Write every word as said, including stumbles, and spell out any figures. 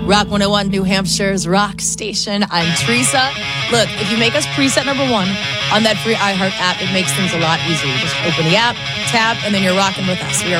Rock one oh one, New Hampshire's rock station. I'm Teresa. Look, if you make us preset number one on that free iHeart app, it makes things a lot easier. You just open the app, tap, and then you're rocking with us. We are